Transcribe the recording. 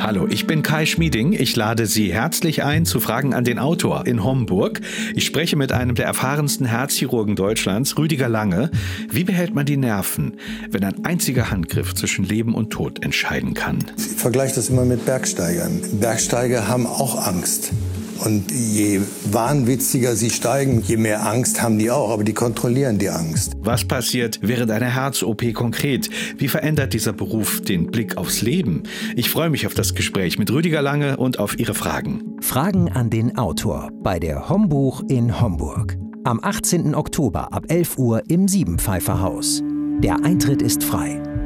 Hallo, ich bin Kai Schmieding. Ich lade Sie herzlich ein zu Fragen an den Autor in Homburg. Ich spreche mit einem der erfahrensten Herzchirurgen Deutschlands, Rüdiger Lange. Wie behält man die Nerven, wenn ein einziger Handgriff zwischen Leben und Tod entscheiden kann? Ich vergleiche das immer mit Bergsteigern. Bergsteiger haben auch Angst. Und je wahnwitziger sie steigen, je mehr Angst haben die auch. Aber die kontrollieren die Angst. Was passiert während einer Herz-OP konkret? Wie verändert dieser Beruf den Blick aufs Leben? Ich freue mich auf das Gespräch mit Rüdiger Lange und auf Ihre Fragen. Fragen an den Autor bei der Hombuch in Homburg. Am 18. Oktober ab 11 Uhr im Siebenpfeifer Haus. Der Eintritt ist frei.